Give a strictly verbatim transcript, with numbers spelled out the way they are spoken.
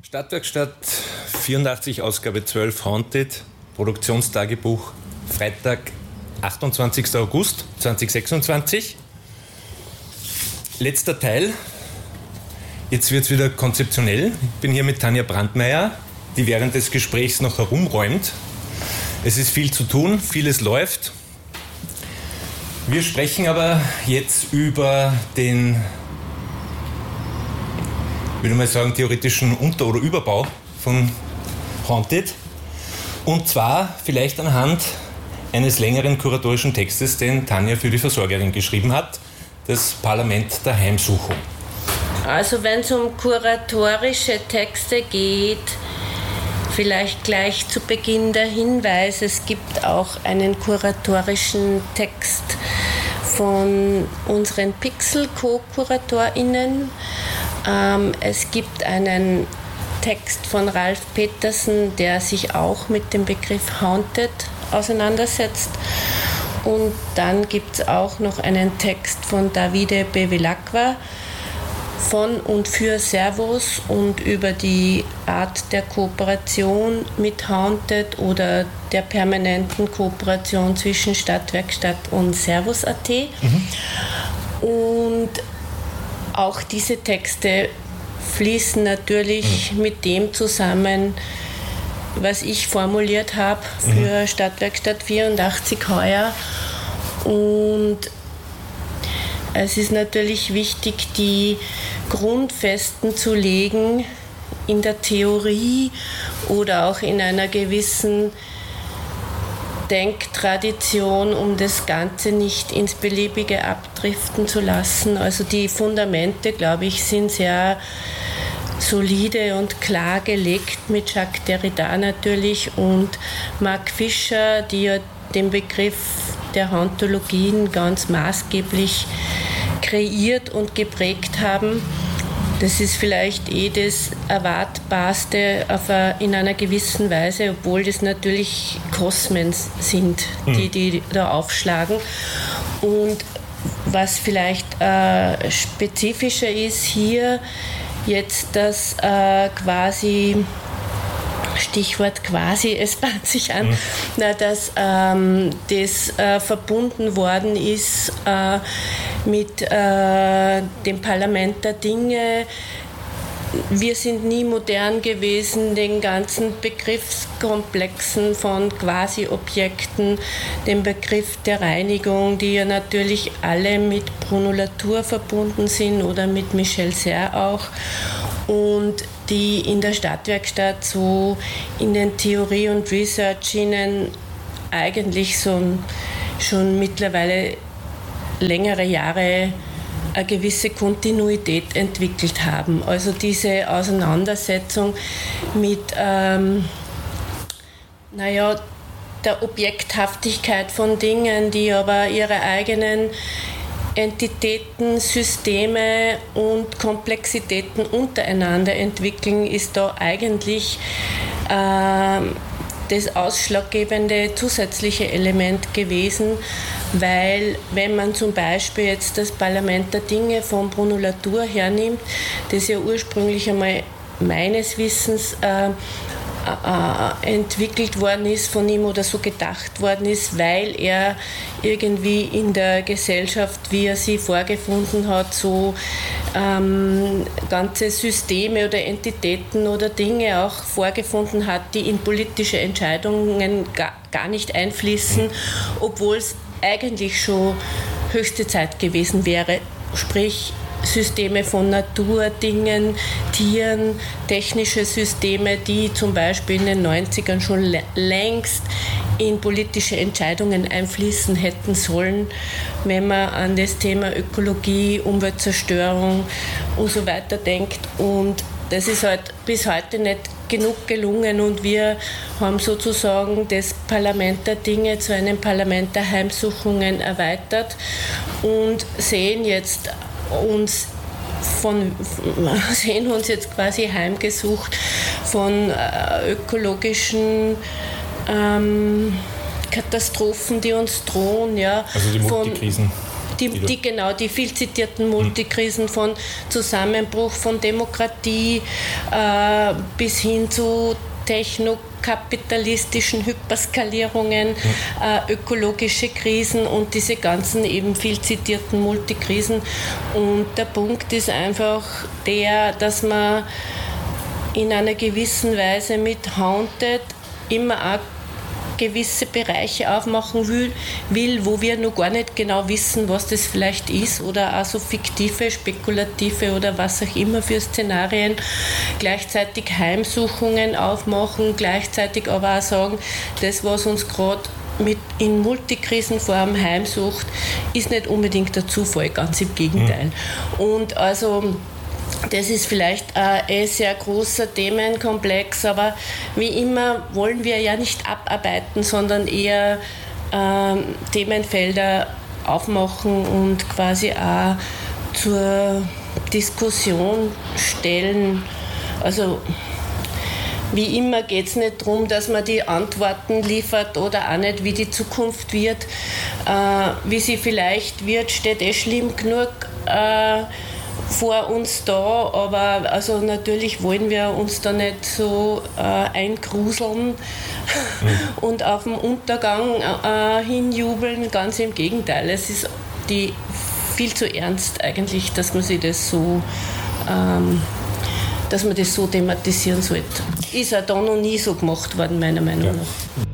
Stadtwerkstatt vierundachtzig, Ausgabe zwölf, Haunted, Produktionstagebuch, Freitag, achtundzwanzigster August zweitausendsechsundzwanzig. Letzter Teil. Jetzt wird es wieder konzeptionell. Ich bin hier mit Tanja Brandmeier, die während des Gesprächs noch herumräumt. Es ist viel zu tun, vieles läuft. Wir sprechen aber jetzt über den, würde mal sagen, theoretischen Unter- oder Überbau von Haunted. Und zwar vielleicht anhand eines längeren kuratorischen Textes, den Tanja für die Versorgerin geschrieben hat, das Parlament der Heimsuchung. Also wenn es um kuratorische Texte geht, vielleicht gleich zu Beginn der Hinweis, es gibt auch einen kuratorischen Text von unseren Pixel-Co-KuratorInnen. Ähm, es gibt einen Text von Ralf Petersen, der sich auch mit dem Begriff Haunted auseinandersetzt. Und dann gibt es auch noch einen Text von Davide Bevilacqua von und für Servus und über die Art der Kooperation mit Haunted oder der permanenten Kooperation zwischen Stadtwerkstatt und Servus Punkt at. Mhm. Und auch diese Texte fließen natürlich mhm. mit dem zusammen, was ich formuliert habe für mhm. Stadtwerkstatt vierundachtzig heuer. Und es ist natürlich wichtig, die Grundfesten zu legen in der Theorie oder auch in einer gewissen Denktradition, um das Ganze nicht ins Beliebige abdriften zu lassen. Also die Fundamente, glaube ich, sind sehr solide und klar gelegt mit Jacques Derrida natürlich und Mark Fischer, die ja den Begriff der Hauntologien ganz maßgeblich kreiert und geprägt haben. Das ist vielleicht eh das Erwartbarste auf eine, in einer gewissen Weise, obwohl das natürlich Kosmen sind, die, die da aufschlagen. Und was vielleicht äh, spezifischer ist hier jetzt, dass äh, quasi Stichwort quasi, es bahnt sich an, mhm. na, dass ähm, das äh, verbunden worden ist äh, mit äh, dem Parlament der Dinge. Wir sind nie modern gewesen, den ganzen Begriffskomplexen von Quasi-Objekten, den Begriff der Reinigung, die ja natürlich alle mit Bruno Latour verbunden sind oder mit Michel Serres auch. Und die in der Stadtwerkstatt so in den Theorie- und Research-Schienen eigentlich so schon mittlerweile längere Jahre eine gewisse Kontinuität entwickelt haben. Also diese Auseinandersetzung mit ähm, naja, der Objekthaftigkeit von Dingen, die aber ihre eigenen Entitäten, Systeme und Komplexitäten untereinander entwickeln, ist da eigentlich äh, das ausschlaggebende zusätzliche Element gewesen, weil wenn man zum Beispiel jetzt das Parlament der Dinge von Bruno Latour hernimmt, das ja ursprünglich einmal meines Wissens äh, Äh, entwickelt worden ist von ihm oder so gedacht worden ist, weil er irgendwie in der Gesellschaft, wie er sie vorgefunden hat, so ähm, ganze Systeme oder Entitäten oder Dinge auch vorgefunden hat, die in politische Entscheidungen gar, gar nicht einfließen, obwohl es eigentlich schon höchste Zeit gewesen wäre, sprich Systeme von Natur, Dingen, Tieren, technische Systeme, die zum Beispiel in den neunzigern schon längst in politische Entscheidungen einfließen hätten sollen, wenn man an das Thema Ökologie, Umweltzerstörung und so weiter denkt. Und das ist halt bis heute nicht genug gelungen und wir haben sozusagen das Parlament der Dinge zu einem Parlament der Heimsuchungen erweitert und sehen jetzt uns von, sehen uns jetzt quasi heimgesucht von äh, ökologischen ähm, Katastrophen, die uns drohen. Ja, also die Multikrisen. Die, die, genau, die viel zitierten Multikrisen von Zusammenbruch von Demokratie äh, bis hin zu technokapitalistischen Hyperskalierungen, äh, ökologische Krisen und diese ganzen eben viel zitierten Multikrisen. Und der Punkt ist einfach der, dass man in einer gewissen Weise mit Haunted immer auch gewisse Bereiche aufmachen will, will, wo wir noch gar nicht genau wissen, was das vielleicht ist, oder auch so fiktive, spekulative oder was auch immer für Szenarien, gleichzeitig Heimsuchungen aufmachen, gleichzeitig aber auch sagen, das, was uns gerade mit in Multikrisenform heimsucht, ist nicht unbedingt der Zufall, ganz im Gegenteil. Mhm. Und also das ist vielleicht ein eh sehr großer Themenkomplex, aber wie immer wollen wir ja nicht abarbeiten, sondern eher ähm, Themenfelder aufmachen und quasi auch zur Diskussion stellen. Also wie immer geht es nicht darum, dass man die Antworten liefert oder auch nicht, wie die Zukunft wird. Äh, wie sie vielleicht wird, steht eh schlimm genug äh, vor uns da, aber also natürlich wollen wir uns da nicht so äh, eingruseln mhm. und auf den Untergang äh, hinjubeln, ganz im Gegenteil. Es ist die viel zu ernst eigentlich, dass man sich das so ähm, dass man das so thematisieren sollte. Ist auch da noch nie so gemacht worden, meiner Meinung nach.